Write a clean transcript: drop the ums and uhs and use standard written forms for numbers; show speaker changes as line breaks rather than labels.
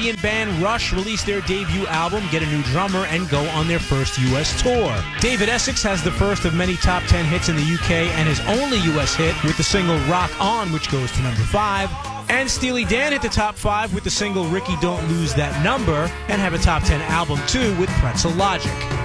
Canadian band Rush released their debut album, get a new drummer, and go on their first U.S. tour. David Essex has the first of many top 10 hits in the UK and his only U.S. hit with the single Rock On, which goes to number 5. And Steely Dan hit the top 5 with the single Ricky Don't Lose That Number and have a top 10 album too with Pretzel Logic.